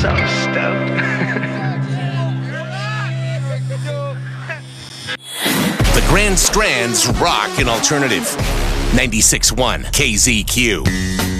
So stoked. The Grand Strands rock and alternative. 96.1 KZQ.